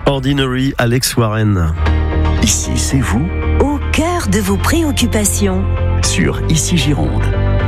Ordinary, Alex Warren. Ici, c'est vous, au cœur de vos préoccupations. Sur Ici Gironde.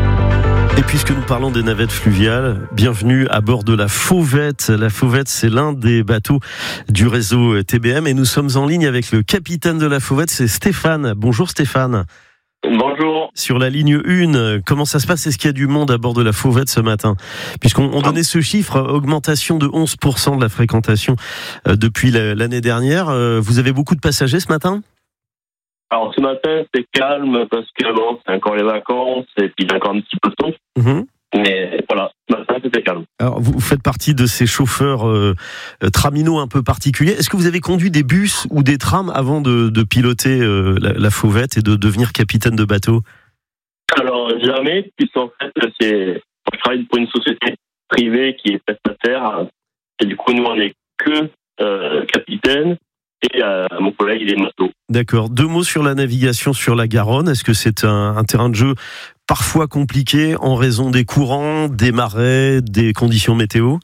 Et puisque nous parlons des navettes fluviales, bienvenue à bord de la Fauvette. La Fauvette, c'est l'un des bateaux du réseau TBM et nous sommes en ligne avec le capitaine de la Fauvette, c'est Stéphane. Bonjour Stéphane. Bonjour. Sur la ligne 1, comment ça se passe? Est-ce qu'il y a du monde à bord de la Fauvette ce matin? Puisqu'on donnait ce chiffre, augmentation de 11% de la fréquentation depuis l'année dernière. Vous avez beaucoup de passagers ce matin? Alors ce matin c'est calme parce que bon, c'est encore les vacances et puis il y a encore un petit peu de temps. Mais voilà, ce matin c'était calme. Alors vous faites partie de ces chauffeurs traminots un peu particuliers. Est-ce que vous avez conduit des bus ou des trams avant de piloter la Fauvette et de devenir capitaine de bateau? Alors jamais, puisqu'en fait je travaille pour une société privée qui est prestataire et du coup nous on n'est que capitaine. Et mon collègue, il est matelot. D'accord. 2 mots sur la navigation sur la Garonne. Est-ce que c'est un terrain de jeu parfois compliqué en raison des courants, des marées, des conditions météo?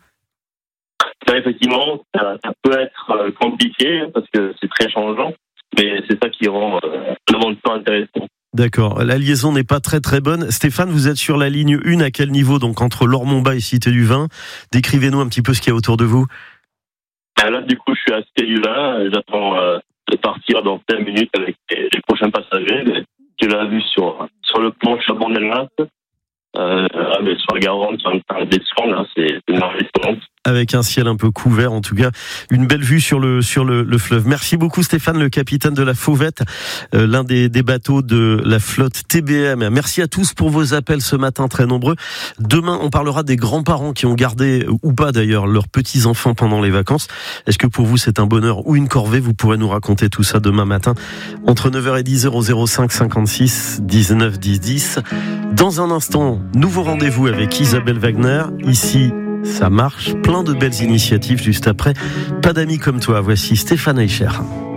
Ça, effectivement, ça peut être compliqué parce que c'est très changeant, mais c'est ça qui rend le monde pas intéressant. D'accord. La liaison n'est pas très très bonne. Stéphane, vous êtes sur la ligne 1 à quel niveau? Donc entre Lormont-Bas et Cité du Vin. Décrivez-nous un petit peu ce qu'il y a autour de vous. Là, du coup, je suis à Cité du Vin. J'attends de partir dans 5 minutes avec les prochains passagers. Je l'ai vu sur le pont Chabon-Delmas. Sur la Garonne, qui est en train de descendre, là, c'est merveilleux. Avec un ciel un peu couvert, en tout cas, une belle vue sur le fleuve. Merci beaucoup Stéphane, le capitaine de la Fauvette, l'un des bateaux de la flotte TBM. Merci à tous pour vos appels ce matin, très nombreux. Demain, on parlera des grands-parents qui ont gardé, ou pas d'ailleurs, leurs petits-enfants pendant les vacances. Est-ce que pour vous c'est un bonheur ou une corvée? Vous pourrez nous raconter tout ça demain matin, entre 9h et 10h au 05 56 19 10 10. Dans un instant, nouveau rendez-vous avec Isabelle Wagner, ici ça marche, plein de belles initiatives juste après. Pas d'amis comme toi, voici Stéphane Eicher.